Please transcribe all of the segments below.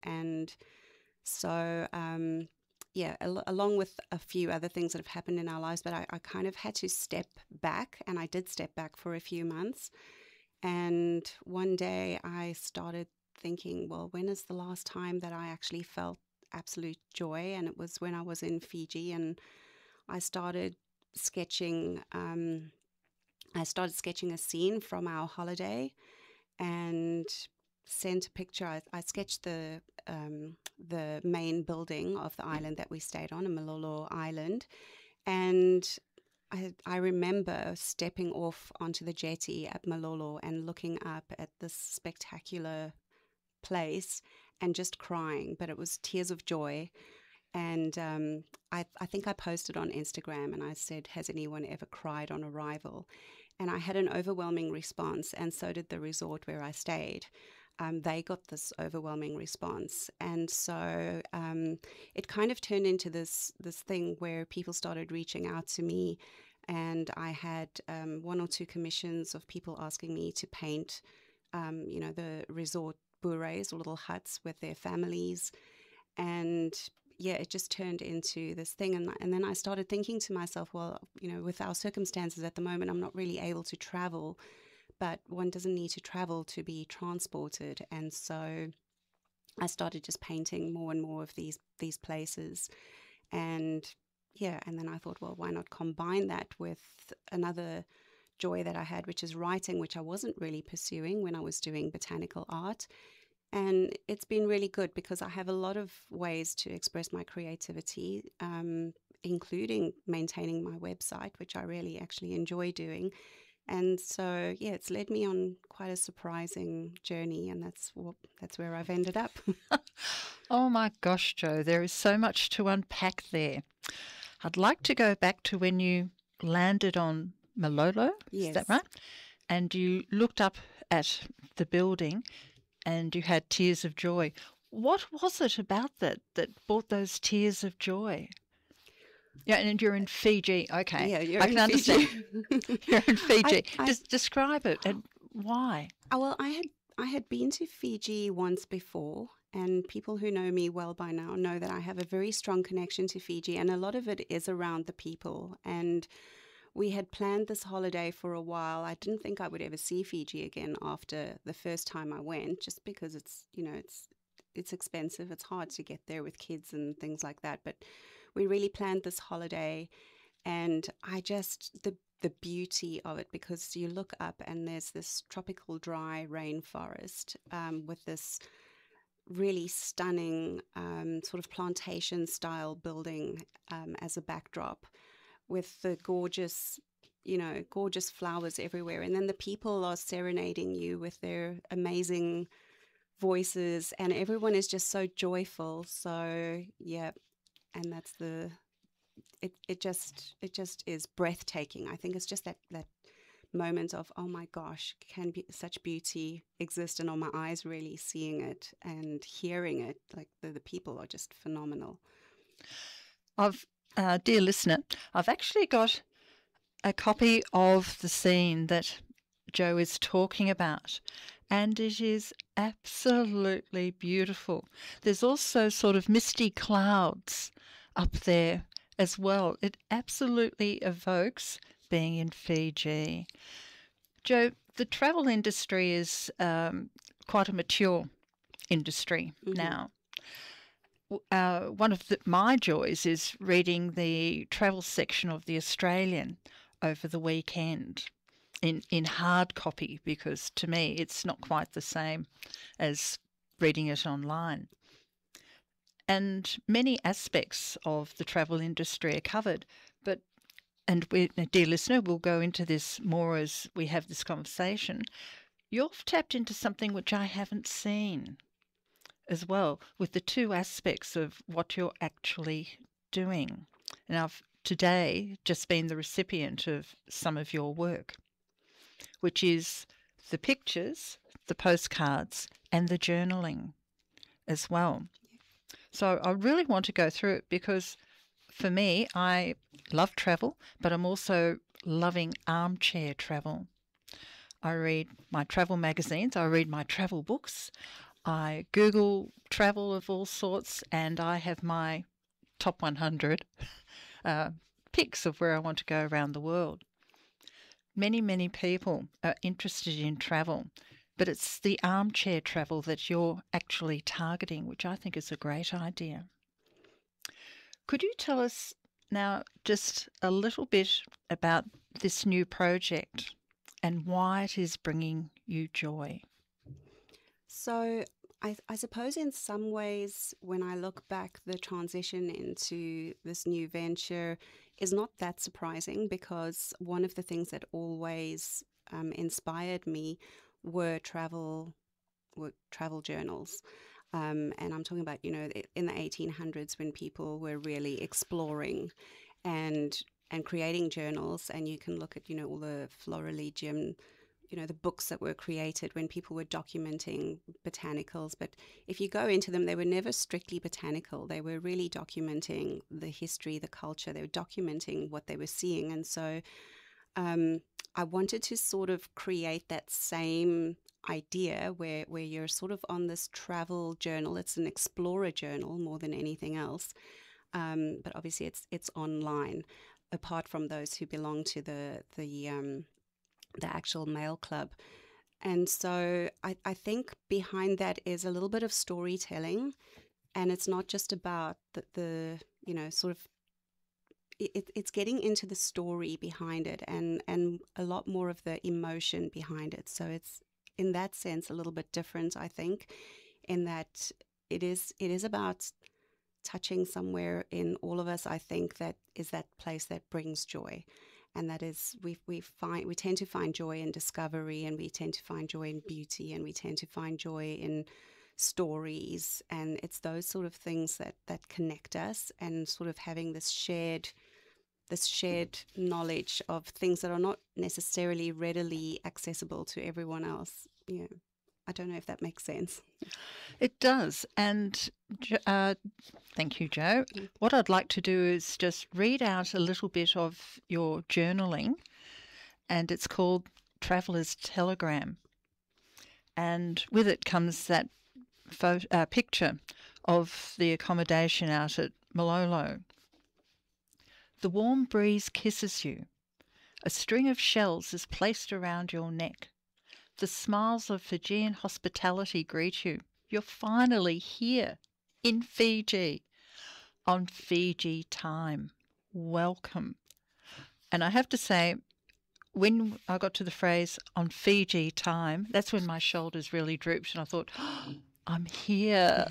And so, yeah, along with a few other things that have happened in our lives, but I kind of had to step back, and I did step back for a few months. And one day I started thinking, well, when is the last time that I actually felt absolute joy? And it was when I was in Fiji, and I started sketching. I started sketching a scene from our holiday, and sent a picture. I sketched the main building of the island that we stayed on, a Malolo Island, and I remember stepping off onto the jetty at Malolo and looking up at this spectacular place and just crying, but it was tears of joy. And I think I posted on Instagram and I said, has anyone ever cried on arrival? And I had an overwhelming response, and so did the resort where I stayed. They got this overwhelming response, and so it kind of turned into this thing where people started reaching out to me, and I had one or two commissions of people asking me to paint, the resort bures or little huts with their families, and yeah, it just turned into this thing. And then I started thinking to myself, well, with our circumstances at the moment, I'm not really able to travel, but one doesn't need to travel to be transported. And so I started just painting more and more of these places. And yeah, and then I thought, well, why not combine that with another joy that I had, which is writing, which I wasn't really pursuing when I was doing botanical art. And it's been really good because I have a lot of ways to express my creativity, including maintaining my website, which I really actually enjoy doing. And so, yeah, it's led me on quite a surprising journey, and that's where I've ended up. Oh my gosh, Jo, there is so much to unpack there. I'd like to go back to when you landed on Malolo, is that Yes. right? And you looked up at the building and you had tears of joy. What was it about that brought those tears of joy? Yeah, and you're in Fiji. Okay, Yeah, you're I in can understand. Fiji. You're in Fiji. I Just describe it and why. well, I had been to Fiji once before, and people who know me well by now know that I have a very strong connection to Fiji, and a lot of it is around the people. And we had planned this holiday for a while. I didn't think I would ever see Fiji again after the first time I went, just because it's expensive. It's hard to get there with kids and things like that. But we really planned this holiday, and the beauty of it, because you look up and there's this tropical dry rainforest with this really stunning sort of plantation style building as a backdrop, with the gorgeous flowers everywhere. And then the people are serenading you with their amazing voices, and everyone is just so joyful. So, yeah, and it just is breathtaking. I think it's just that moment of, oh my gosh, can be such beauty exist, and on my eyes really seeing it and hearing it. Like the people are just phenomenal. Dear listener, I've actually got a copy of the scene that Jo is talking about, and it is absolutely beautiful. There's also sort of misty clouds up there as well. It absolutely evokes being in Fiji. Jo, the travel industry is quite a mature industry now. One of my joys is reading the travel section of The Australian over the weekend in hard copy, because to me it's not quite the same as reading it online. And many aspects of the travel industry are covered, and dear listener, we'll go into this more as we have this conversation. You've tapped into something which I haven't seen as well, with the two aspects of what you're actually doing. And I've today just been the recipient of some of your work, which is the pictures, the postcards, and the journaling as well. So I really want to go through it because for me, I love travel, but I'm also loving armchair travel. I read my travel magazines, I read my travel books, I Google travel of all sorts, and I have my top 100 picks of where I want to go around the world. Many, many people are interested in travel, but it's the armchair travel that you're actually targeting, which I think is a great idea. Could you tell us now just a little bit about this new project and why it is bringing you joy? So I suppose in some ways, when I look back, the transition into this new venture is not that surprising, because one of the things that always inspired me were travel journals. And I'm talking about, in the 1800s, when people were really exploring and creating journals. And you can look at, all the Florilegium, the books that were created when people were documenting botanicals. But if you go into them, they were never strictly botanical. They were really documenting the history, the culture. They were documenting what they were seeing. And so I wanted to sort of create that same idea where you're sort of on this travel journal. It's an explorer journal more than anything else. But obviously it's online, apart from those who belong to the actual mail club. And so I think behind that is a little bit of storytelling, and it's not just about the sort of, it's getting into the story behind it, and a lot more of the emotion behind it. So it's, in that sense, a little bit different, I think, in that it is about touching somewhere in all of us. I think that is that place that brings joy. And that is, we tend to find joy in discovery, and we tend to find joy in beauty, and we tend to find joy in stories. And it's those sort of things that connect us, and sort of having this shared knowledge of things that are not necessarily readily accessible to everyone else. I don't know if that makes sense. It does. And thank you, Jo. What I'd like to do is just read out a little bit of your journaling, and it's called Traveller's Telegram. And with it comes that picture of the accommodation out at Malolo. The warm breeze kisses you. A string of shells is placed around your neck. The smiles of Fijian hospitality greet you. You're finally here in Fiji, on Fiji time. Welcome. And I have to say, when I got to the phrase on Fiji time, that's when my shoulders really drooped, and I thought, oh, I'm here.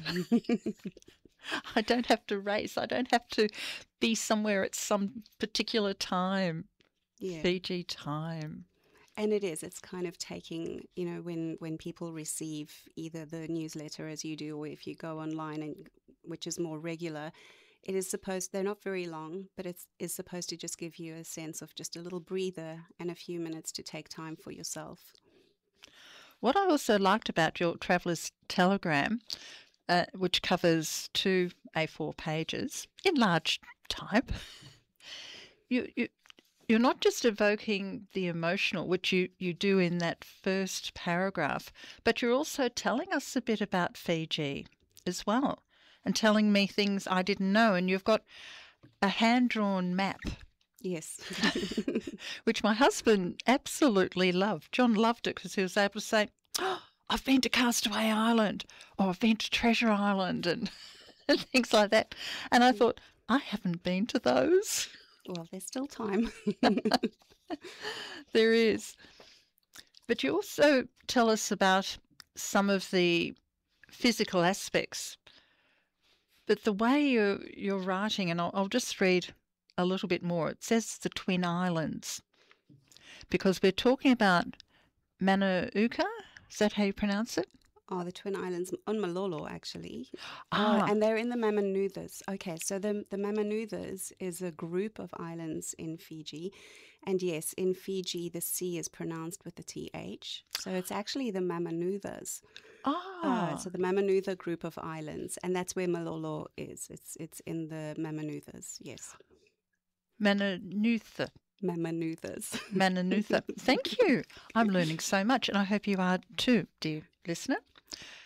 I don't have to race. I don't have to be somewhere at some particular time. Yeah. Fiji time. And it's kind of taking, when people receive either the newsletter as you do, or if you go online, and which is more regular, it is supposed, they're not very long, but it is supposed to just give you a sense of just a little breather and a few minutes to take time for yourself. What I also liked about your Traveller's Telegram, which covers 2 A4 pages in large type, you're not just evoking the emotional, which you do in that first paragraph, but you're also telling us a bit about Fiji as well, and telling me things I didn't know. And you've got a hand-drawn map. Yes. Which my husband absolutely loved. John loved it because he was able to say, oh, I've been to Castaway Island, or I've been to Treasure Island, and things like that. And I thought, I haven't been to those. Well, there's still time. There is. But you also tell us about some of the physical aspects. But the way you're writing, and I'll just read a little bit more. It says the Twin Islands, because we're talking about Manukau. Is that how you pronounce it? Oh, the Twin Islands on Malolo, actually. Ah. And they're in the Mamanuthas. Okay, so the Mamanuthas is a group of islands in Fiji. And yes, in Fiji, the C is pronounced with the TH. So it's actually the Mamanuthas. So the Mamanutha group of islands. And that's where Malolo is. It's in the Mamanuthas, yes. Manukau. Mamanuthas. Manukau. Thank you. I'm learning so much, and I hope you are too, dear listener.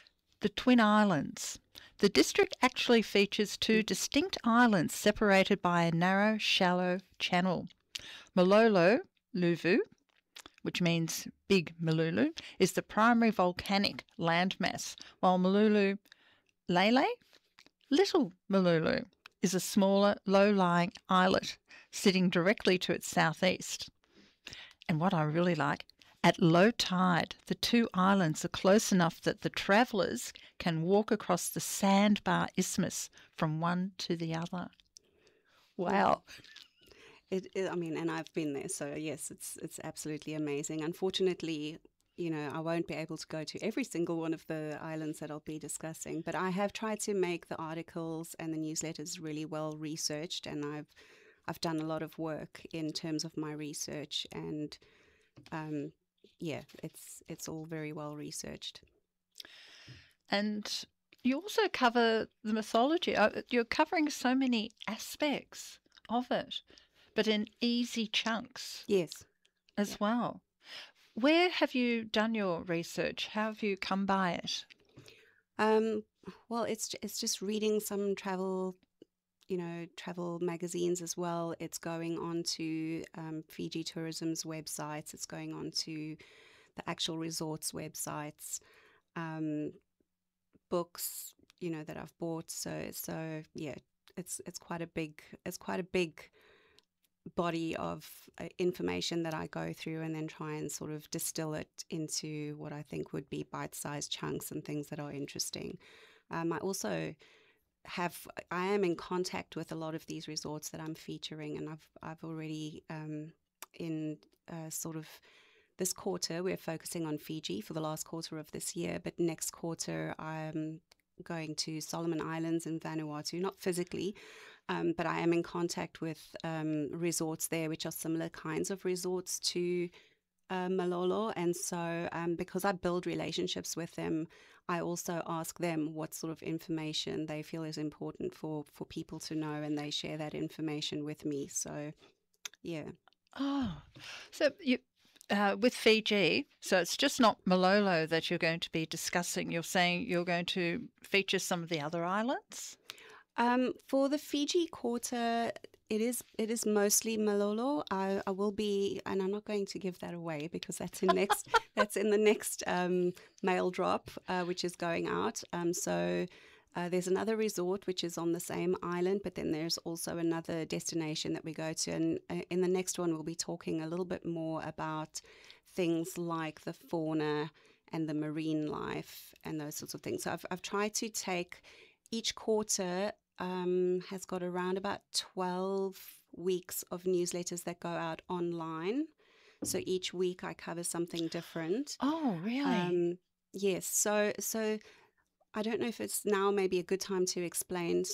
the Twin Islands. The district actually features two distinct islands separated by a narrow, shallow channel. Malolo Luvu, which means Big Malulu, is the primary volcanic landmass, while Malulu Lele, Little Malulu, is a smaller, low-lying islet sitting directly to its southeast. And what I really like, at low tide, the two islands are close enough that the travellers can walk across the sandbar isthmus from one to the other. Wow. I mean, and I've been there, so yes, it's absolutely amazing. Unfortunately, I won't be able to go to every single one of the islands that I'll be discussing, but I have tried to make the articles and the newsletters really well researched, and I've done a lot of work in terms of my research, and it's all very well researched. And you also cover the mythology. You're covering so many aspects of it, but in easy chunks. Yes. As well. Where have you done your research? How have you come by it? Well, it's just reading some travel magazines as well. It's going on to Fiji Tourism's websites. It's going on to the actual resorts websites, books, that I've bought. So yeah, it's quite a big body of information that I go through and then try and sort of distill it into what I think would be bite-sized chunks and things that are interesting. I am in contact with a lot of these resorts that I'm featuring, and I've already in sort of this quarter we're focusing on Fiji for the last quarter of this year, but next quarter I'm going to Solomon Islands and Vanuatu, not physically, but I am in contact with resorts there, which are similar kinds of resorts to Malolo. And so because I build relationships with them, I also ask them what sort of information they feel is important for people to know, and they share that information with me. So, yeah. Oh, so you... with Fiji, so it's just not Malolo that you're going to be discussing. You're saying you're going to feature some of the other islands? For the Fiji quarter, it is mostly Malolo. I will be, and I'm not going to give that away because that's in the next mail drop, which is going out. So there's another resort which is on the same island, but then there's also another destination that we go to, and in the next one we'll be talking a little bit more about things like the fauna and the marine life and those sorts of things. So I've tried to take each quarter. Has got around about 12 weeks of newsletters that go out online. So each week I cover something different. Oh, really? Yes. So I don't know if it's now maybe a good time to explain.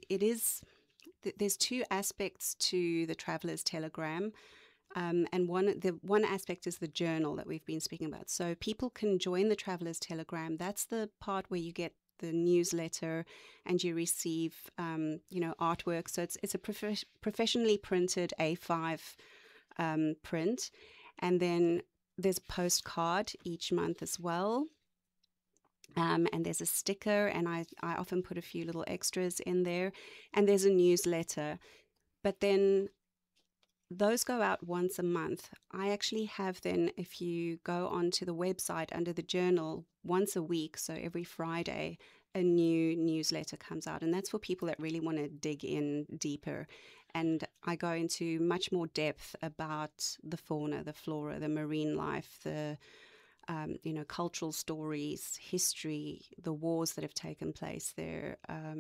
There's two aspects to the Traveller's Telegram. And one aspect is the journal that we've been speaking about. So people can join the Traveller's Telegram. That's the part where you get the newsletter and you receive artwork. So it's a professionally printed A5 print, and then there's a postcard each month as well, and there's a sticker, and I often put a few little extras in there, and there's a newsletter. But then those go out once a month. I actually have then, if you go onto the website under the journal, once a week, so every Friday, a new newsletter comes out. And that's for people that really want to dig in deeper. And I go into much more depth about the fauna, the flora, the marine life, the cultural stories, history, the wars that have taken place there.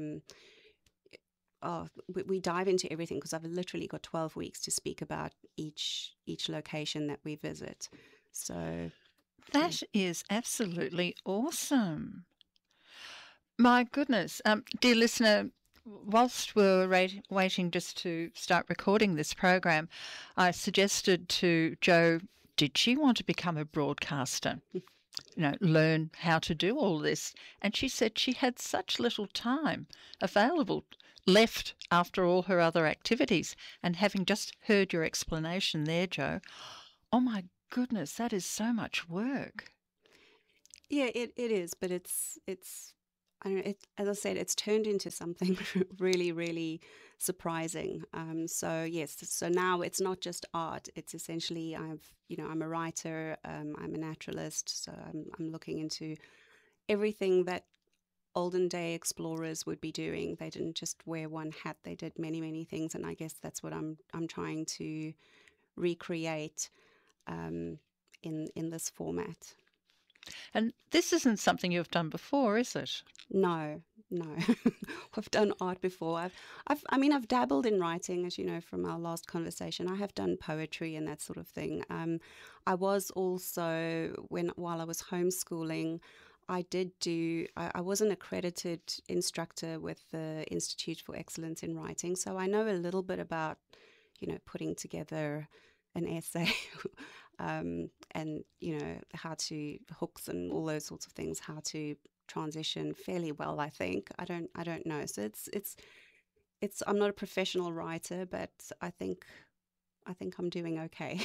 We dive into everything because I've literally got 12 weeks to speak about each location that we visit. So that is absolutely awesome. My goodness. Dear listener, whilst we were waiting just to start recording this program, I suggested to Jo, did she want to become a broadcaster? Learn how to do all this. And she said she had such little time available left after all her other activities. And having just heard your explanation there, Jo, oh my goodness, that is so much work. Yeah, it is, but it's I don't know, as I said, it's turned into something really, really surprising. So yes, so now it's not just art. It's essentially I'm a writer. I'm a naturalist. So I'm looking into everything that olden day explorers would be doing. They didn't just wear one hat. They did many, many things, and I guess that's what I'm trying to recreate um, in this format. And this isn't something you've done before, is it? No, no. I've done art before. I've dabbled in writing, as you know from our last conversation. I have done poetry and that sort of thing. I was also while I was homeschooling, I was an accredited instructor with the Institute for Excellence in Writing, so I know a little bit about, putting together an essay. And how to hooks and all those sorts of things, how to transition fairly well. I think I don't know. So it's I'm not a professional writer, but I think I'm doing okay.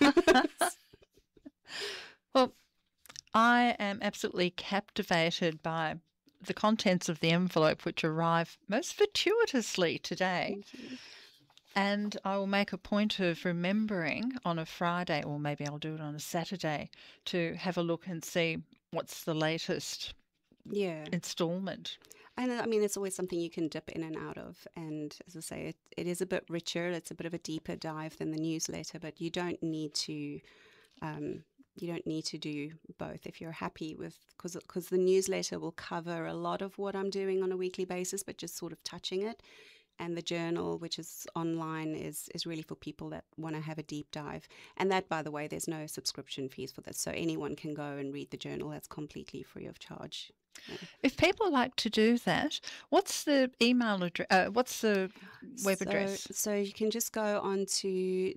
Well, I am absolutely captivated by the contents of the envelope, which arrived most fortuitously today. Thank you. And I will make a point of remembering on a Friday, or maybe I'll do it on a Saturday, to have a look and see what's the latest Yeah. installment. And it's always something you can dip in and out of. And as I say, it is a bit richer. It's a bit of a deeper dive than the newsletter, but you don't need to. You don't need to do both if you're happy with, because the newsletter will cover a lot of what I'm doing on a weekly basis, but just sort of touching it. And the journal, which is online, is really for people that want to have a deep dive. And that, by the way, there's no subscription fees for this. So anyone can go and read the journal. That's completely free of charge. Yeah. If people like to do that, what's the email address? What's the web address? So you can just go on to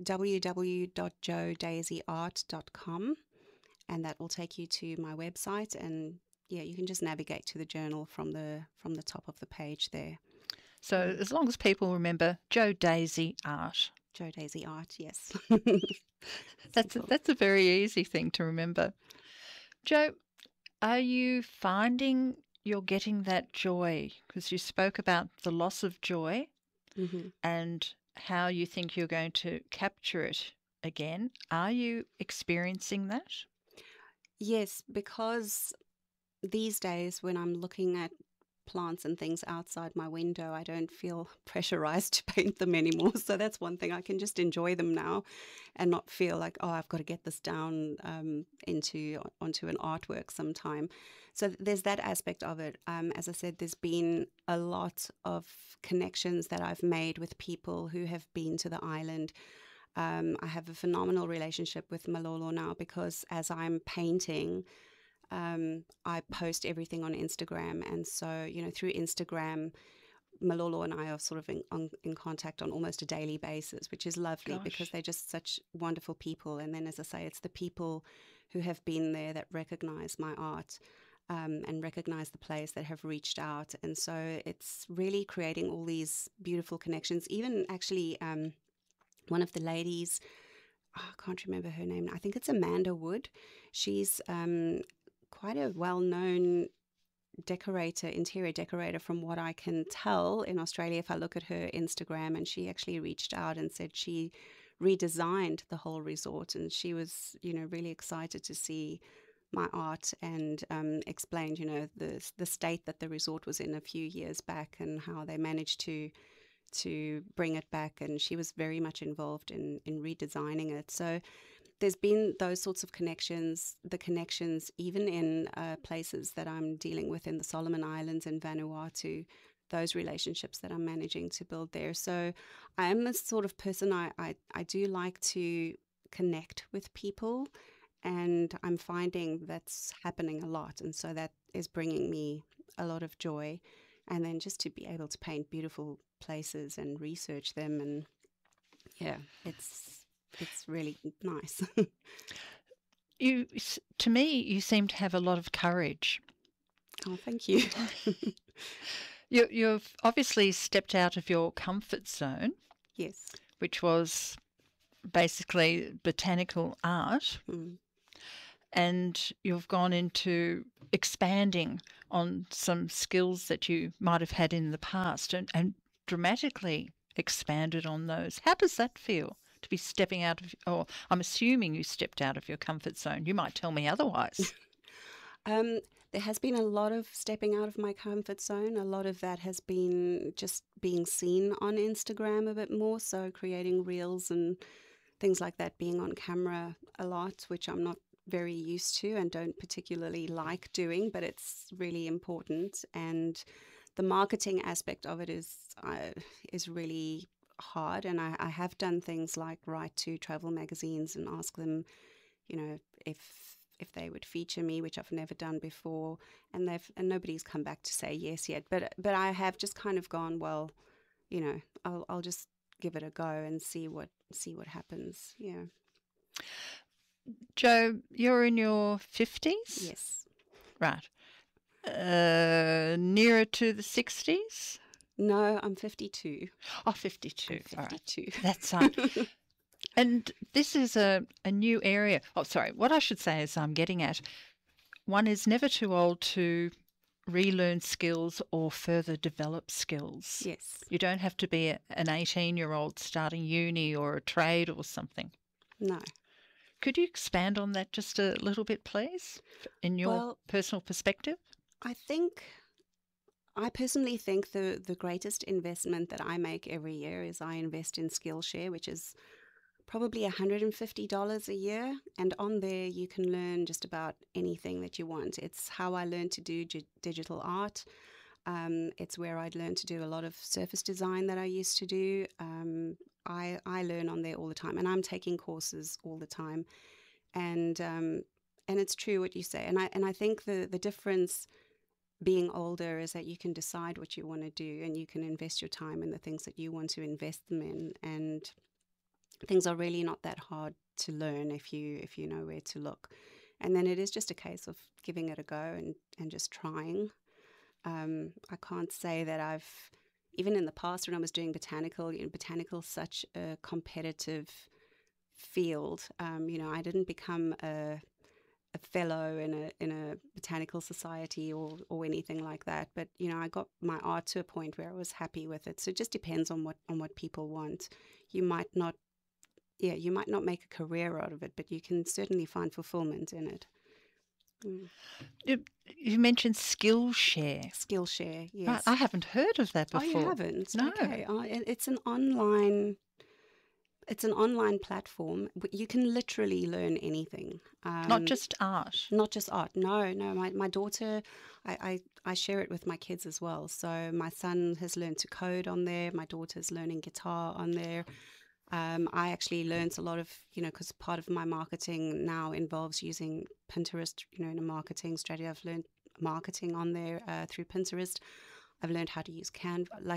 www.joedaisyart.com, and that will take you to my website. And yeah, you can just navigate to the journal from the top of the page there. So as long as people remember Jo Daisy Art. Jo Daisy Art, yes. That's a very easy thing to remember. Jo, are you finding you're getting that joy? Because you spoke about the loss of joy and how you think you're going to capture it again. Are you experiencing that? Yes, because these days when I'm looking at plants and things outside my window, I don't feel pressurized to paint them anymore. So that's one thing. I can just enjoy them now and not feel like, oh, I've got to get this down onto an artwork sometime. So there's that aspect of it. As I said, there's been a lot of connections that I've made with people who have been to the island. I have a phenomenal relationship with Malolo now because as I'm painting, I post everything on Instagram. And so, through Instagram, Malolo and I are sort of in contact on almost a daily basis, which is lovely because they're just such wonderful people. And then, as I say, it's the people who have been there that recognize my art and recognize the place, that have reached out. And so it's really creating all these beautiful connections. Even actually, one of the ladies, I can't remember her name. I think it's Amanda Wood. She's quite a well-known interior decorator from what I can tell in Australia if I look at her Instagram, and she actually reached out and said she redesigned the whole resort, and she was really excited to see my art and explained the state that the resort was in a few years back and how they managed to bring it back, and she was very much involved in redesigning it. So there's been those sorts of connections, the connections even in places that I'm dealing with in the Solomon Islands and Vanuatu, those relationships that I'm managing to build there. So I am the sort of person, I do like to connect with people, and I'm finding that's happening a lot. And so that is bringing me a lot of joy. And then just to be able to paint beautiful places and research them, and yeah, it's really nice. To me, you seem to have a lot of courage. Oh, thank you. You've obviously stepped out of your comfort zone. Yes. Which was basically botanical art. and you've gone into expanding on some skills that you might have had in the past and dramatically expanded on those. How does that feel to be stepping out of, or I'm assuming you stepped out of your comfort zone. You might tell me otherwise. Um, there has been a lot of stepping out of my comfort zone. A lot of that has been just being seen on Instagram a bit more, so creating reels and things like that, being on camera a lot, which I'm not very used to and don't particularly like doing, but it's really important. And the marketing aspect of it is really hard. And I have done things like write to travel magazines and ask them, if they would feature me, which I've never done before, and nobody's come back to say yes yet. But I have just kind of gone, well, I'll just give it a go and see what happens. Yeah. Jo, you're in your 50s? Yes. Right. Nearer to the 60s? No, I'm 52. Oh, 52. I'm 52. All right. That's right. And this is a new area. Oh, sorry. What I should say is I'm getting at, one is never too old to relearn skills or further develop skills. Yes. You don't have to be an 18-year-old starting uni or a trade or something. No. Could you expand on that just a little bit, please, in your personal perspective? I personally think the greatest investment that I make every year is I invest in Skillshare, which is probably $150 a year. And on there, you can learn just about anything that you want. It's how I learned to do digital art. It's where I'd learned to do a lot of surface design that I used to do. I learn on there all the time, and I'm taking courses all the time. And it's true what you say. And I think the difference being older is that you can decide what you want to do, and you can invest your time in the things that you want to invest them in. And things are really not that hard to learn if you know where to look. And then it is just a case of giving it a go and just trying. I can't say that I've, even in the past when I was doing botanical, botanical's such a competitive field. I didn't become a fellow in a botanical society or anything like that. But I got my art to a point where I was happy with it. So it just depends on what people want. You might not make a career out of it, but you can certainly find fulfillment in it. Mm. You mentioned Skillshare. Skillshare, yes. Right, I haven't heard of that before. Oh, you haven't? No. Okay. It's an online platform. You can literally learn anything. Not just art. Not just art. No. My daughter, I share it with my kids as well. So my son has learned to code on there. My daughter's learning guitar on there. I actually learned a lot of, because part of my marketing now involves using Pinterest, in a marketing strategy. I've learned marketing on there through Pinterest. I've learned how to use Canva.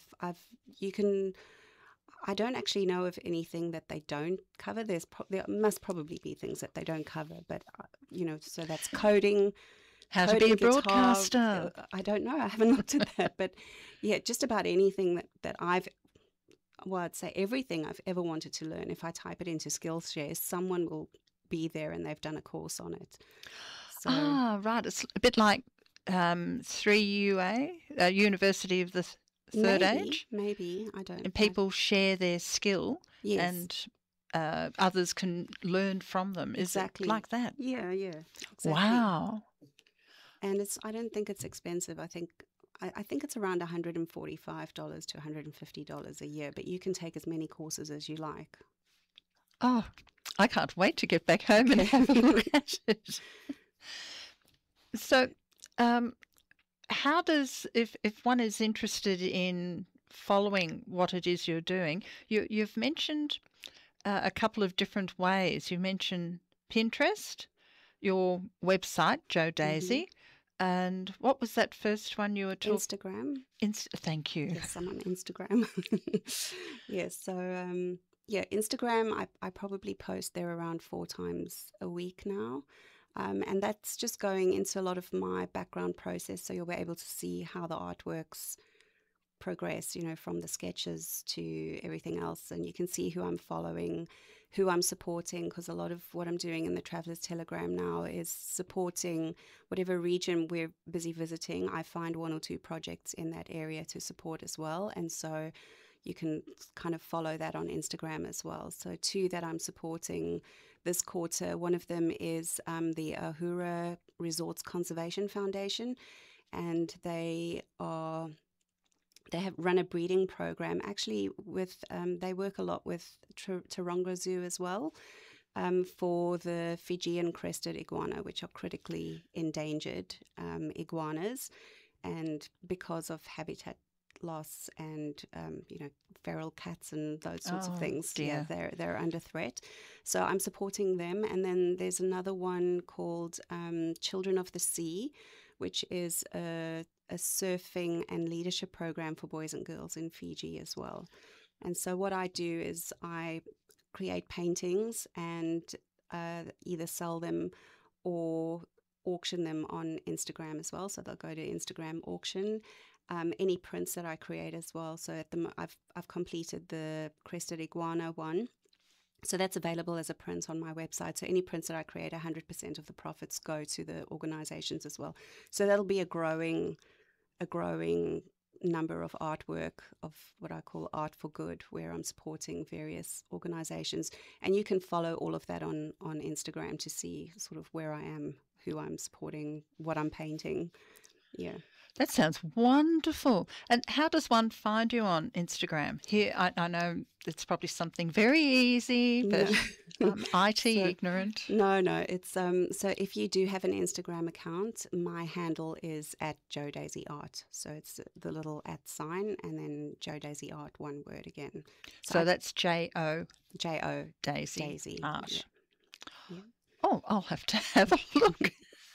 I don't actually know of anything that they don't cover. There must probably be things that they don't cover, but so that's coding. How to be a broadcaster. I don't know. I haven't looked at that, but yeah, just about anything that I'd say everything I've ever wanted to learn. If I type it into Skillshare, someone will be there and they've done a course on it. So, right. It's a bit like 3UA, University of the Third Age. Maybe, I don't know. And people share their skill, yes. And others can learn from them. Exactly. Is it like that? Yeah. Exactly. Wow. And I don't think it's expensive. I think it's around $145 to $150 a year, but you can take as many courses as you like. Oh, I can't wait to get back home and have a look at it. So, how does, if one is interested in following what it is you're doing, you've mentioned a couple of different ways. You mentioned Pinterest, your website, Jo Daisy. Mm-hmm. And what was that first one you were talking? Instagram. Thank you. Yes, I'm on Instagram. Yes, so Instagram. I probably post there around 4 times a week now, and that's just going into a lot of my background process. So you'll be able to see how the artworks progress, from the sketches to everything else. And you can see who I'm following, who I'm supporting, because a lot of what I'm doing in the Travelers Telegram now is supporting whatever region we're busy visiting. I find 1 or 2 projects in that area to support as well. And so you can kind of follow that on Instagram as well. So 2 that I'm supporting this quarter, one of them is the Ahura Resorts Conservation Foundation, and they have run a breeding program actually with they work a lot with Taronga Zoo as well, for the Fijian crested iguana, which are critically endangered iguanas, and because of habitat loss and feral cats and those sorts of things, dear. they're under threat. So I'm supporting them. And then there's another one called Children of the Sea, which is a surfing and leadership program for boys and girls in Fiji as well. And so what I do is I create paintings and either sell them or auction them on Instagram as well. So they'll go to Instagram auction. Any prints that I create as well. So I've completed the crested iguana one. So that's available as a print on my website. So any prints that I create, 100% of the profits go to the organizations as well. So that'll be a growing number of artwork of what I call Art for Good, where I'm supporting various organizations. And you can follow all of that on Instagram to see sort of where I am, who I'm supporting, what I'm painting. Yeah. That sounds wonderful. And how does one find you on Instagram? Here, I know it's probably something very easy, but I'm IT ignorant. No. It's so if you do have an Instagram account, my handle is @JoDaisyArt. So it's the little @ sign and then JoDaisyArt, one word again. So that's JO Daisy Art. Yeah. Yeah. Oh, I'll have to have a look.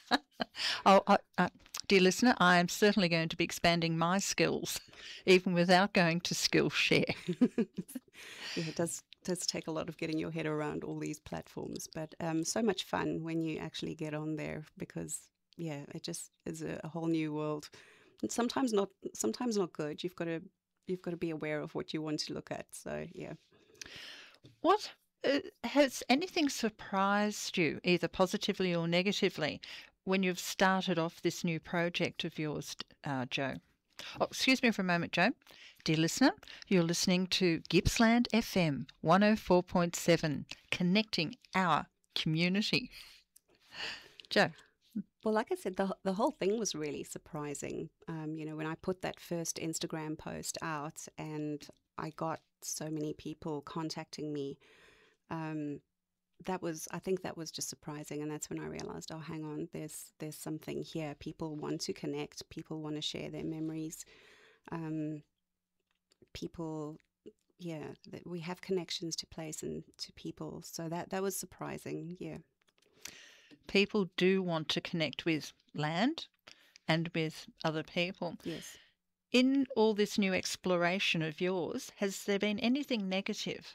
Dear listener, I am certainly going to be expanding my skills, even without going to Skillshare. Yeah, it does take a lot of getting your head around all these platforms, but so much fun when you actually get on there, because it just is a whole new world. And sometimes not good. You've got to be aware of what you want to look at. So yeah. What has anything surprised you, either positively or negatively, when you've started off this new project of yours, Jo? Oh, excuse me for a moment, Jo. Dear listener, you're listening to Gippsland FM 104.7, connecting our community. Jo. Well, like I said, the whole thing was really surprising. When I put that first Instagram post out and I got so many people contacting me, I think that was just surprising. And that's when I realized, oh, hang on, there's something here. People want to connect. People want to share their memories. That we have connections to place and to people. So that was surprising. Yeah. People do want to connect with land and with other people. Yes. In all this new exploration of yours, has there been anything negative?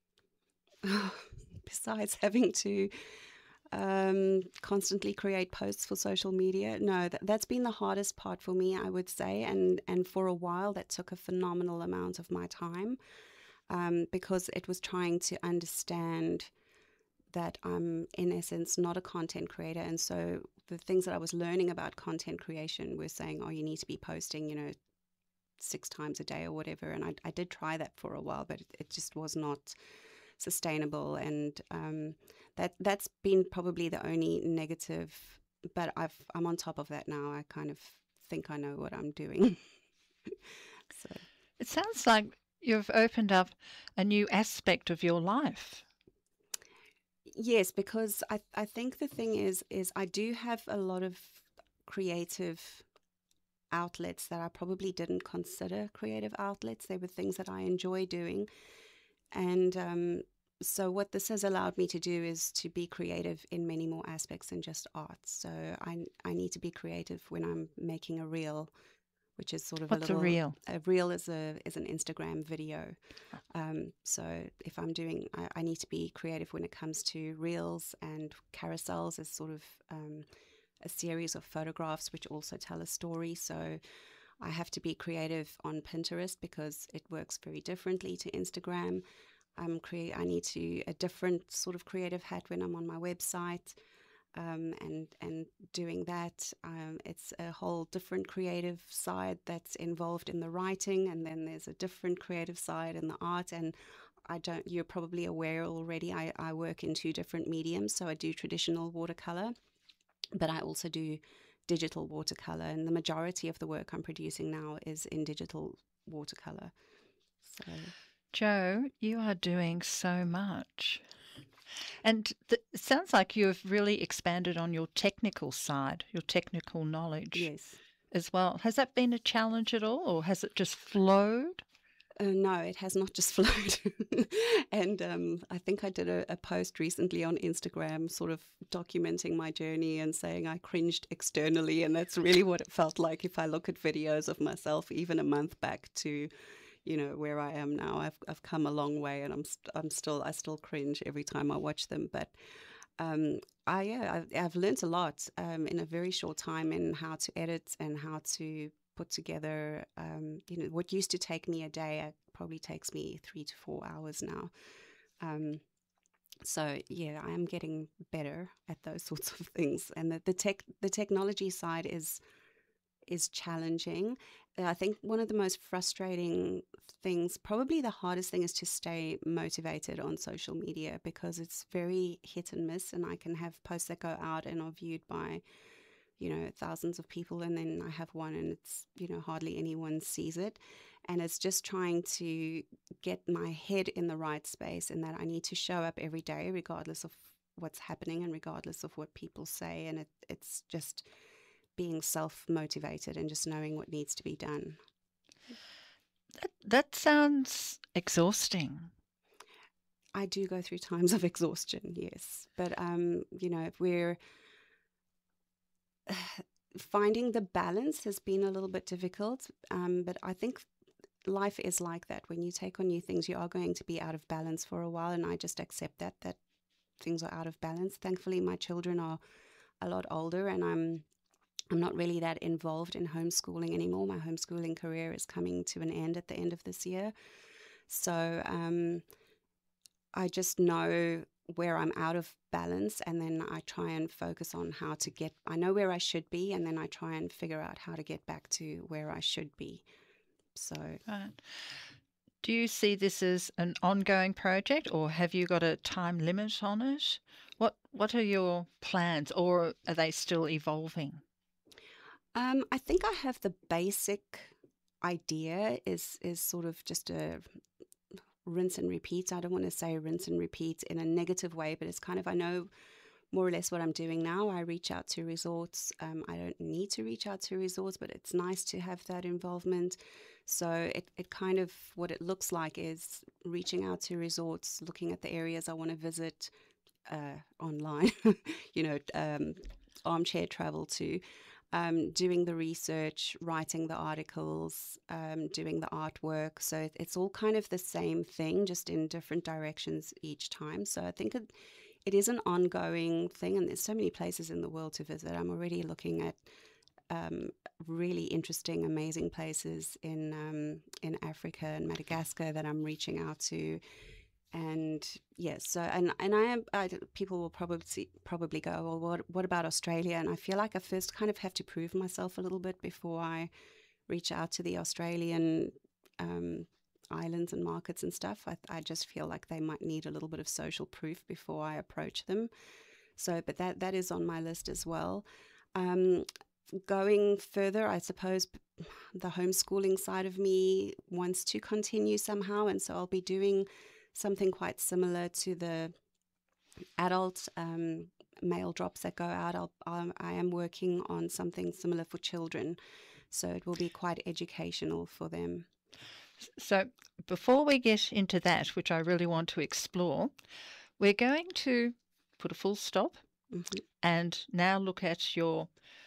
Besides having to constantly create posts for social media, no, that's been the hardest part for me, I would say. And for a while, that took a phenomenal amount of my time, because it was trying to understand that I'm, in essence, not a content creator. And so the things that I was learning about content creation were saying, oh, you need to be posting, 6 times a day or whatever. And I did try that for a while, but it just was not sustainable. And that's been probably the only negative. But I'm on top of that now. I kind of think I know what I'm doing. So it sounds like you've opened up a new aspect of your life. Yes, because I think the thing is I do have a lot of creative outlets that I probably didn't consider creative outlets. They were things that I enjoy doing. And so what this has allowed me to do is to be creative in many more aspects than just art. So I need to be creative when I'm making a reel, which is sort of What's a reel? A reel is an Instagram video. So if I'm doing, I need to be creative when it comes to reels, and carousels is sort of a series of photographs which also tell a story. So I have to be creative on Pinterest because it works very differently to Instagram. I need to a different sort of creative hat when I'm on my website, and doing that. It's a whole different creative side that's involved in the writing, and then there's a different creative side in the art. And you're probably aware already, I work in two different mediums. So I do traditional watercolor, but I also do digital watercolor, and the majority of the work I'm producing now is in digital watercolor. So, Jo, you are doing so much. And it sounds like you've really expanded on your technical side, your technical knowledge yes. as well. Has that been a challenge at all, or has it just flowed? No, it has not just flowed. And I think I did a post recently on Instagram sort of documenting my journey and saying I cringed externally. And that's really what it felt like if I look at videos of myself, even a month back to, where I am now. I've come a long way, and I still cringe every time I watch them. But I've learned a lot in a very short time in how to edit and how to put together. What used to take me a day probably takes me 3 to 4 hours now. So yeah, I am getting better at those sorts of things, and the technology side is challenging. I think one of the most frustrating things, probably the hardest thing, is to stay motivated on social media, because it's very hit and miss, and I can have posts that go out and are viewed by, thousands of people, and then I have one and it's, hardly anyone sees it. And it's just trying to get my head in the right space, and that I need to show up every day, regardless of what's happening and regardless of what people say. And it's just being self-motivated and just knowing what needs to be done. That sounds exhausting. I do go through times of exhaustion, yes. But, if we're finding the balance has been a little bit difficult. But I think life is like that. When you take on new things, you are going to be out of balance for a while. And I just accept that things are out of balance. Thankfully, my children are a lot older, and I'm not really that involved in homeschooling anymore. My homeschooling career is coming to an end at the end of this year. So I just know where I'm out of balance, and then I try and focus on I know where I should be, and then I try and figure out how to get back to where I should be. So, Right. Do you see this as an ongoing project, or have you got a time limit on it? What are your plans, or are they still evolving? I think I have the basic idea is sort of just a rinse and repeat. I don't want to say rinse and repeat in a negative way, but it's kind of, I know more or less what I'm doing now. I reach out to resorts. I don't need to reach out to resorts, but it's nice to have that involvement. So it kind of, what it looks like is reaching out to resorts, looking at the areas I want to visit online, armchair travel to, doing the research, writing the articles, doing the artwork. So it's all kind of the same thing, just in different directions each time. So I think it is an ongoing thing, and there's so many places in the world to visit. I'm already looking at really interesting, amazing places in Africa and Madagascar that I'm reaching out to. And yes, so and people will probably go, well, what about Australia? And I feel like I first kind of have to prove myself a little bit before I reach out to the Australian islands and markets and stuff. I just feel like they might need a little bit of social proof before I approach them. So, but that is on my list as well. Going further, I suppose the homeschooling side of me wants to continue somehow, and so I'll be doing something quite similar to the adult mail drops that go out. I am working on something similar for children, so it will be quite educational for them. So before we get into that, which I really want to explore, we're going to put a full stop and now look at your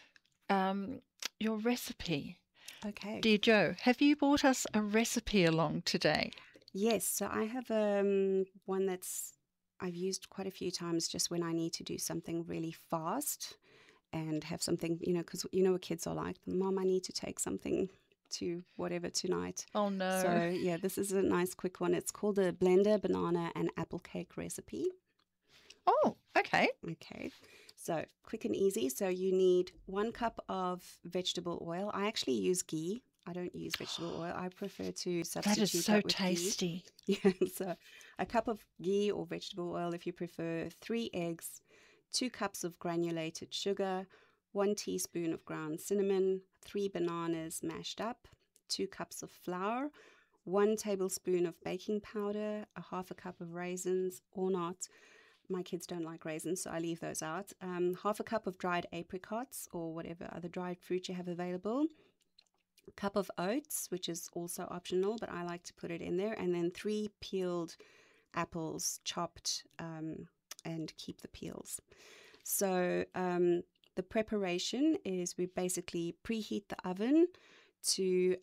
recipe. Okay. Dear Jo, have you brought us a recipe along today? Yes, so I have one I've used quite a few times just when I need to do something really fast and have something, because what kids are like. Mom, I need to take something to whatever tonight. Oh, no. So, yeah, this is a nice quick one. It's called a blender, banana, and apple cake recipe. Oh, okay. Okay, so quick and easy. So you need 1 cup of vegetable oil. I actually use ghee. I don't use vegetable oil. I prefer to substitute That is so with tasty. ghee. Yeah, so a cup of ghee or vegetable oil if you prefer, 3 eggs, 2 cups of granulated sugar, 1 teaspoon of ground cinnamon, 3 bananas mashed up, 2 cups of flour, 1 tablespoon of baking powder, a half a cup of raisins or not. My kids don't like raisins, so I leave those out. Half a cup of dried apricots or whatever other dried fruit you have available. A cup of oats, which is also optional, but I like to put it in there. And then 3 peeled apples, chopped, and keep the peels. So the preparation is we basically preheat the oven to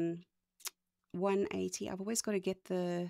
180. I've always got to get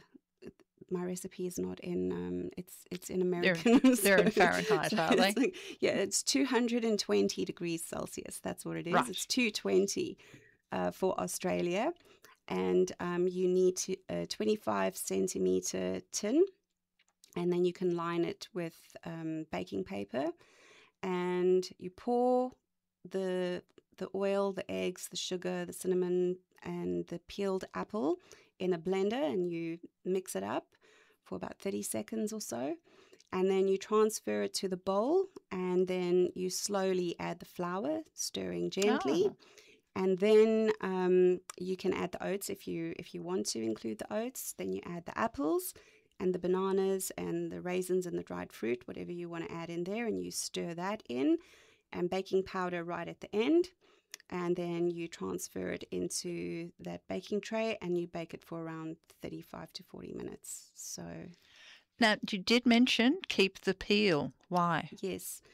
my recipe is not in, it's in American. They're in Fahrenheit, aren't they? Like, yeah, it's 220 degrees Celsius. That's what it is. Right. It's 220 for Australia. And you need a 25 centimeter tin. And then you can line it with baking paper. And you pour the oil, the eggs, the sugar, the cinnamon, and the peeled apple in a blender, and you mix it up for about 30 seconds or so. And then you transfer it to the bowl, and then you slowly add the flour, stirring gently. Oh. And then you can add the oats if you want to include the oats. Then you add the apples and the bananas and the raisins and the dried fruit, whatever you want to add in there, and you stir that in, and baking powder right at the end. And then you transfer it into that baking tray and you bake it for around 35 to 40 minutes. So, Now, you did mention keep the peel. Why? yes.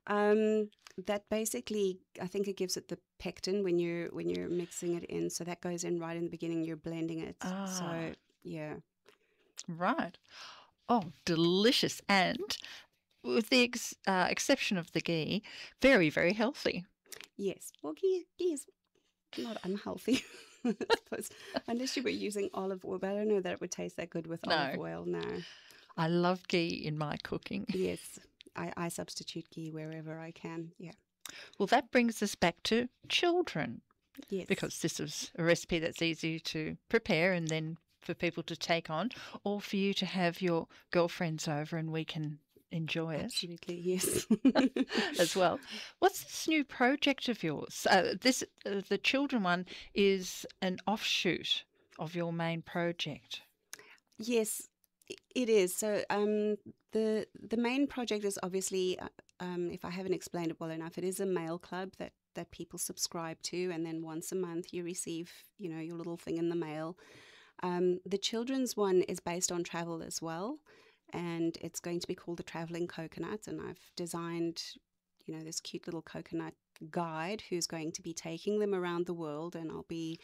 That basically, I think it gives it the pectin when you're mixing it in. So that goes in right in the beginning. You're blending it. So, yeah. Right. Oh, delicious. And with the exception of the ghee, very, very healthy. Yes. Well, ghee is not unhealthy, I suppose, unless you were using olive oil. But I don't know that it would taste that good with olive oil. No. I love ghee in my cooking. Yes. I substitute ghee wherever I can. Yeah. Well, that brings us back to children. Yes. Because this is a recipe that's easy to prepare and then for people to take on, or for you to have your girlfriends over and we can enjoy it. Absolutely, yes. As well. What's this new project of yours? The children one is an offshoot of your main project. Yes, it is. So the main project is obviously, if I haven't explained it well enough, it is a mail club that people subscribe to, and then once a month you receive, your little thing in the mail. The children's one is based on travel as well, and it's going to be called the Traveling Coconut, and I've designed, this cute little coconut guide who's going to be taking them around the world, and I'll be,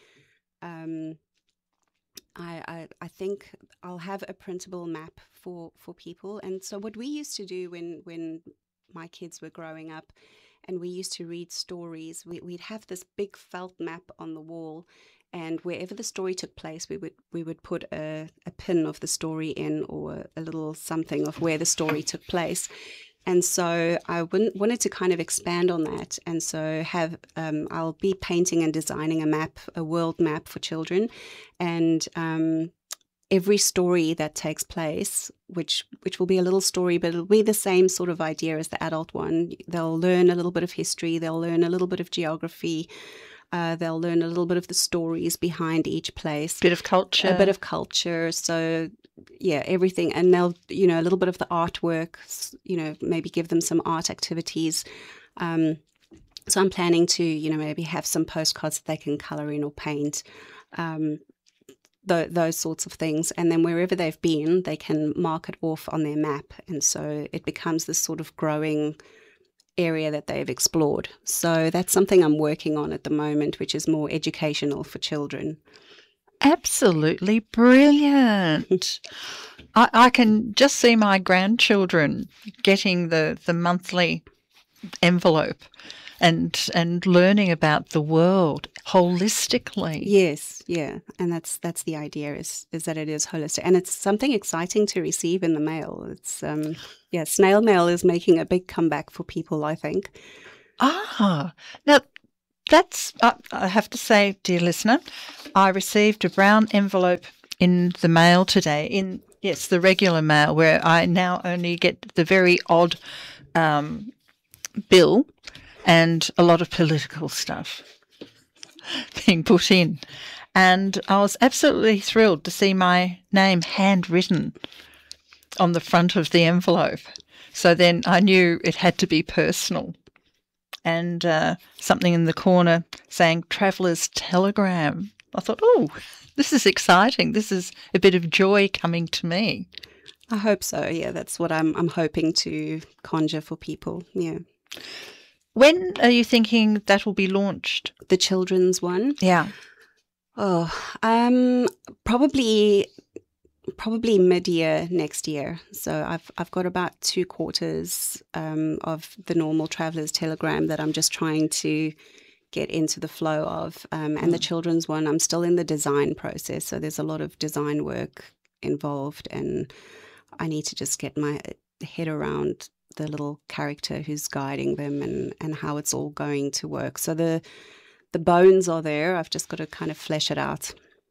I think I'll have a printable map for people. And so what we used to do when my kids were growing up, and we used to read stories, we'd have this big felt map on the wall. And wherever the story took place, we would put a pin of the story in, or a little something of where the story took place. And so I wanted to kind of expand on that. And so I'll be painting and designing a map, a world map for children. And every story that takes place, which will be a little story, but it'll be the same sort of idea as the adult one. They'll learn a little bit of history. They'll learn a little bit of geography. They'll learn a little bit of the stories behind each place. Bit of culture. A bit of culture. So, yeah, everything. And they'll, a little bit of the artwork, maybe give them some art activities. So I'm planning to, maybe have some postcards that they can colour in or paint, those sorts of things. And then wherever they've been, they can mark it off on their map. And so it becomes this sort of growing area that they've explored. So that's something I'm working on at the moment, which is more educational for children. Absolutely brilliant. I can just see my grandchildren getting the monthly envelope and learning about the world holistically. Yes, yeah, and that's the idea is that it is holistic, and it's something exciting to receive in the mail. It's yeah, snail mail is making a big comeback for people, I think. Now that's I have to say, dear listener, I received a brown envelope in the mail today. Yes, the regular mail, where I now only get the very odd bill and a lot of political stuff being put in. And I was absolutely thrilled to see my name handwritten on the front of the envelope. So then I knew it had to be personal. And something in the corner saying Traveller's Telegram. I thought, oh, this is exciting. This is a bit of joy coming to me. I hope so. Yeah, that's what I'm hoping to conjure for people. Yeah. When are you thinking that will be launched? The children's one? Yeah. Oh, probably mid-year next year. So I've got about 2/4 of the normal Traveller's Telegram that I'm just trying to get into the flow of. And the children's one, I'm still in the design process. So there's a lot of design work involved, and I need to just get my head around the little character who's guiding them and how it's all going to work. So the bones are there. I've just got to kind of flesh it out.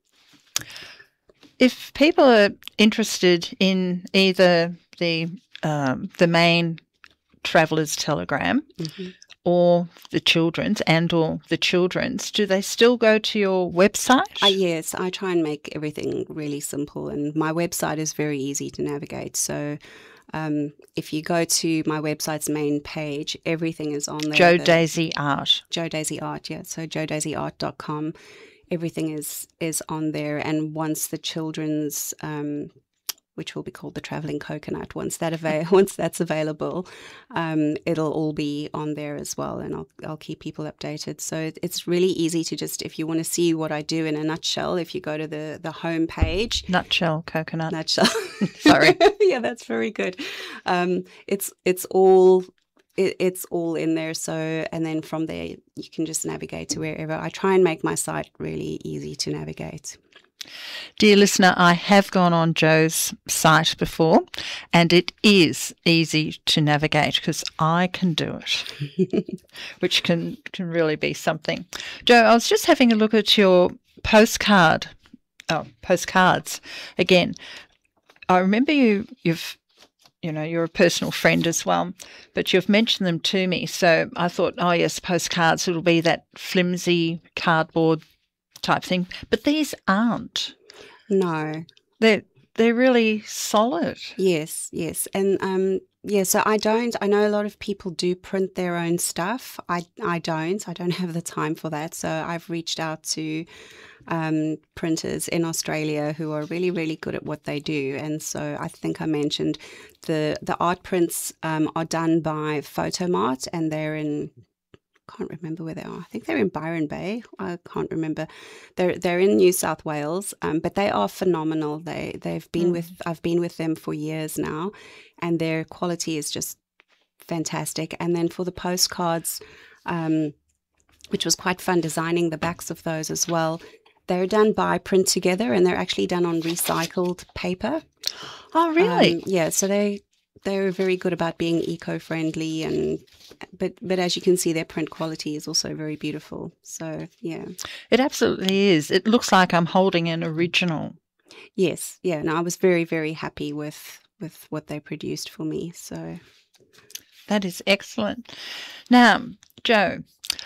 If people are interested in either the main Traveller's Telegram or the children's do they still go to your website? Yes, I try and make everything really simple, and my website is very easy to navigate. So if you go to my website's main page, everything is on there. Jo Daisy Art. Jo Daisy Art, yeah. So jodaisyart.com. Everything is on there. And once the children's, which will be called the Travelling Coconut, once that's available, it'll all be on there as well, and I'll keep people updated. So it's really easy to just, if you want to see what I do in a nutshell, if you go to the home page. Nutshell coconut. Nutshell. Sorry. Yeah, that's very good. It's all in there. So, and then from there you can just navigate to wherever. I try and make my site really easy to navigate. Dear listener, I have gone on Jo's site before, and it is easy to navigate because I can do it, which can really be something. Jo, I was just having a look at your postcards again. I remember you're a personal friend as well, but you've mentioned them to me. So I thought, oh yes, postcards, it'll be that flimsy cardboard type thing. But these aren't. No. They're really solid. Yes. And so I know a lot of people do print their own stuff. I don't have the time for that. So I've reached out to printers in Australia who are really, really good at what they do. And so I think I mentioned the art prints are done by Photomart, and they're in, can't remember where they are. I think they're in Byron Bay. I can't remember. They're in New South Wales, but they are phenomenal. I've been with them for years now, and their quality is just fantastic. And then for the postcards, which was quite fun designing the backs of those as well. They're done by Print Together, and they're actually done on recycled paper. Oh, really? Yeah. So they're very good about being eco-friendly, but as you can see, their print quality is also very beautiful. So yeah, it absolutely is. It looks like I'm holding an original. Yes. Yeah. No, I was very, very happy with what they produced for me. So that is excellent. Now, Jo,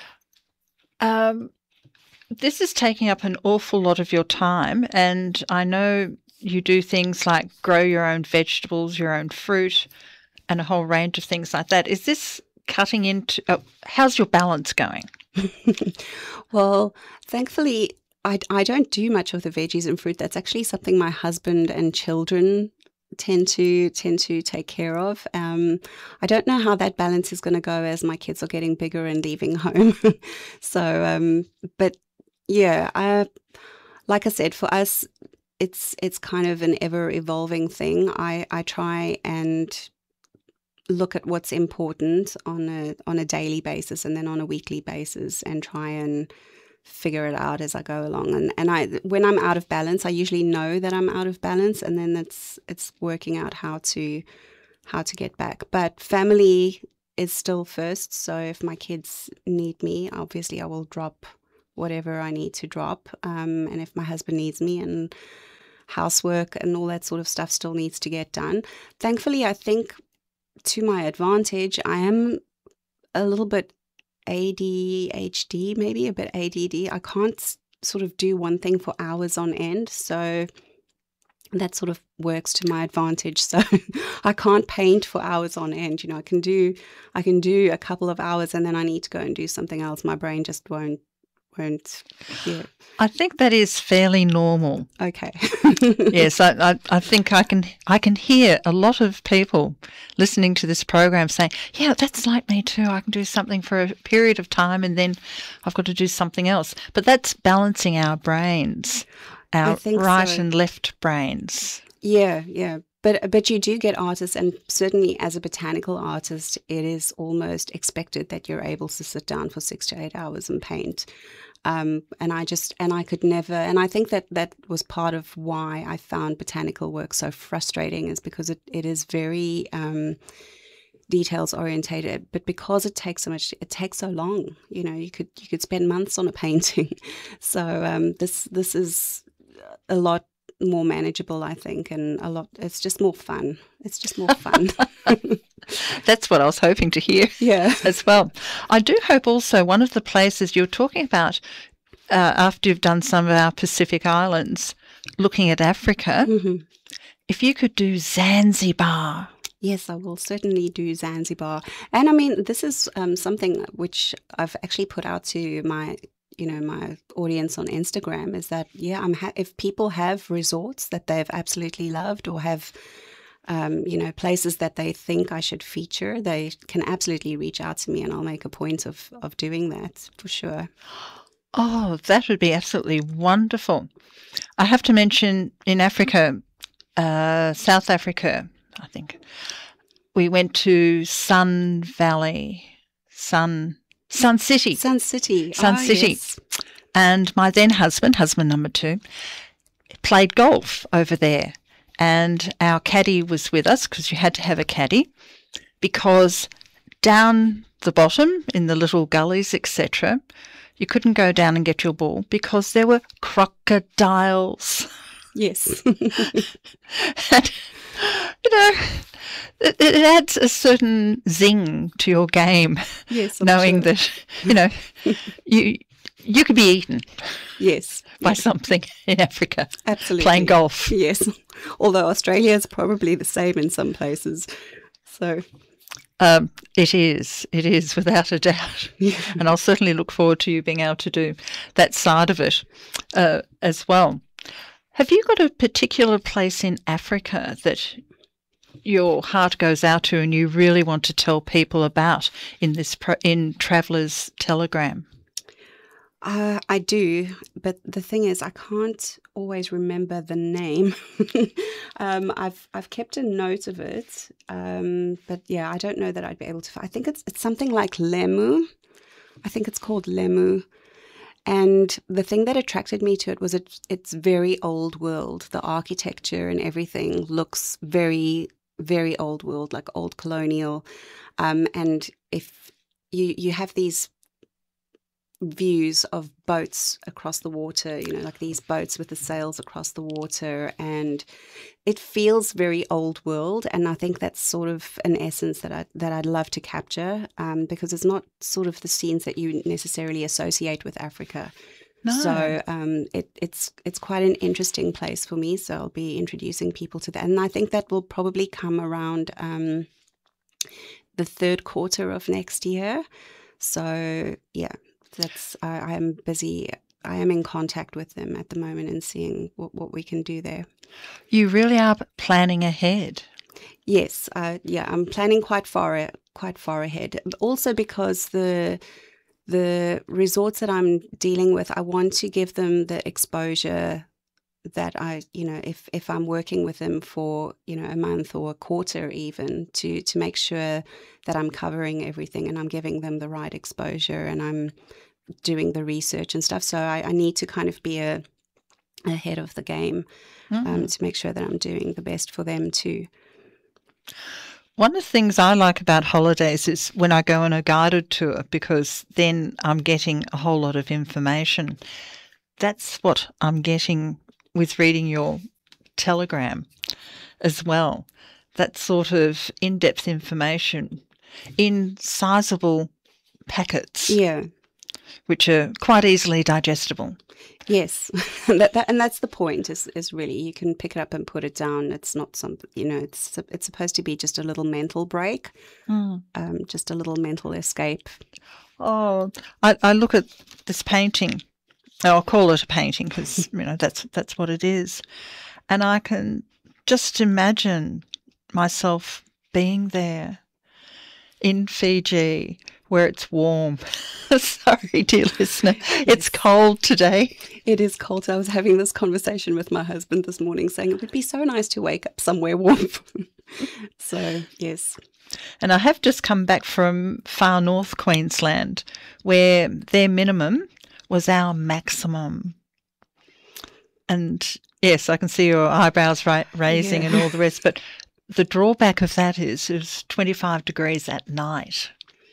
this is taking up an awful lot of your time, and I know you do things like grow your own vegetables, your own fruit, and a whole range of things like that. Is this cutting into how's your balance going? Well, thankfully, I don't do much of the veggies and fruit. That's actually something my husband and children tend to take care of. I don't know how that balance is going to go as my kids are getting bigger and leaving home. So, but yeah, like I said, for us, it's kind of an ever evolving thing. I try and look at what's important on a daily basis and then on a weekly basis and try and figure it out as I go along. And when I'm out of balance, I usually know that I'm out of balance, and then it's working out how to get back. But family is still first. So if my kids need me, obviously I will drop whatever I need to drop. And if my husband needs me, and housework and all that sort of stuff still needs to get done. Thankfully, I think to my advantage, I am a little bit ADHD, maybe a bit ADD. I can't sort of do one thing for hours on end. So that sort of works to my advantage. So I can't paint for hours on end. I can do a couple of hours and then I need to go and do something else. My brain just won't. Yeah. I think that is fairly normal. Okay. Yes, I think I can hear a lot of people listening to this program saying, yeah, that's like me too. I can do something for a period of time and then I've got to do something else. But that's balancing our brains, our right and left brains. Yeah. But you do get artists, and certainly as a botanical artist, it is almost expected that you're able to sit down for 6 to 8 hours and paint. And I could never, and I think that was part of why I found botanical work so frustrating, is because it is very details orientated, but because it takes so long. You could spend months on a painting. So this is a lot more manageable, I think, and it's just more fun. That's what I was hoping to hear. Yeah. As well. I do hope also one of the places you're talking about, after you've done some of our Pacific islands, looking at Africa, if you could do Zanzibar. Yes, I will certainly do Zanzibar. And I mean, this is something which I've actually put out to my audience on Instagram, is that, if people have resorts that they've absolutely loved, or have, places that they think I should feature, they can absolutely reach out to me and I'll make a point of doing that for sure. Oh, that would be absolutely wonderful. I have to mention in Africa, South Africa, I think, we went to Sun City. Sun City. Yes. And my then husband number 2, played golf over there. And our caddy was with us, because you had to have a caddy, because down the bottom in the little gullies, etc., you couldn't go down and get your ball because there were crocodiles. Yes. And, it adds a certain zing to your game. Yes, knowing that, you could be eaten. Yes. By something in Africa. Absolutely. Playing golf. Yes. Although Australia is probably the same in some places. So it is without a doubt. Yeah. And I'll certainly look forward to you being able to do that side of it as well. Have you got a particular place in Africa that your heart goes out to and you really want to tell people about in Traveller's Telegram? I do, but the thing is, I can't always remember the name. I've kept a note of it, but yeah, I don't know that I'd be able to. I think it's something like Lemu. I think it's called Lemu. And the thing that attracted me to it was it's very old world. The architecture and everything looks very, very old world, like old colonial. And if you have these views of boats across the water, like these boats with the sails across the water, and it feels very old world. And I think that's sort of an essence that I'd love to capture, because it's not sort of the scenes that you necessarily associate with Africa. No. So it's quite an interesting place for me. So I'll be introducing people to that, and I think that will probably come around the third quarter of next year. So yeah. I am busy. I am in contact with them at the moment and seeing what we can do there. You really are planning ahead. Yes, I'm planning quite far ahead. Also because the resorts that I'm dealing with, I want to give them the exposure that I, if I'm working with them for, a month or a quarter even, to make sure that I'm covering everything and I'm giving them the right exposure and I'm doing the research and stuff. So I need to kind of be ahead of the game to make sure that I'm doing the best for them too. One of the things I like about holidays is when I go on a guided tour, because then I'm getting a whole lot of information. That's what I'm getting with reading your telegram as well. That sort of in-depth information in sizable packets. Yeah. Which are quite easily digestible. Yes, and that's the point. Is really you can pick it up and put it down. It's not something, it's supposed to be just a little mental break, just a little mental escape. Oh, I look at this painting. I'll call it a painting because that's what it is, and I can just imagine myself being there in Fiji, where it's warm. Sorry, dear listener. It's cold today. It is cold. I was having this conversation with my husband this morning saying it would be so nice to wake up somewhere warm. So, yes. And I have just come back from far north Queensland, where their minimum was our maximum. And yes, I can see your eyebrows raising and all the rest, but the drawback of that is it's 25 degrees at night.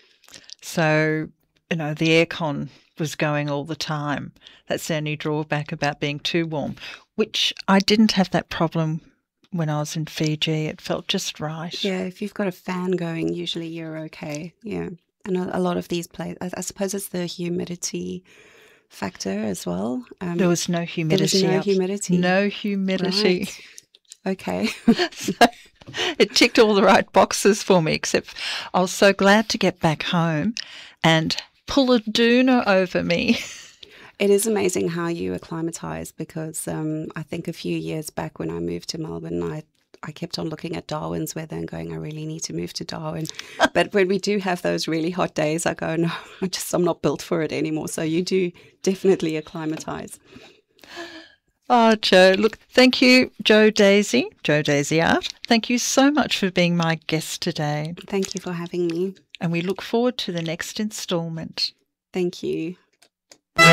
So, the aircon was going all the time. That's the only drawback about being too warm, which I didn't have that problem when I was in Fiji. It felt just right. Yeah, if you've got a fan going, usually you're okay. Yeah. And a lot of these places, I suppose it's the humidity factor as well. There was no humidity. There was no humidity. No humidity. Right. Okay. So it ticked all the right boxes for me, except I was so glad to get back home and pull a doona over me. It is amazing how you acclimatise, because I think a few years back when I moved to Melbourne, I kept on looking at Darwin's weather and going, I really need to move to Darwin. But when we do have those really hot days, I go, no, I'm not built for it anymore. So you do definitely acclimatise. Oh, Jo, look, thank you, Jo Daisy Art. Thank you so much for being my guest today. Thank you for having me. And we look forward to the next instalment. Thank you.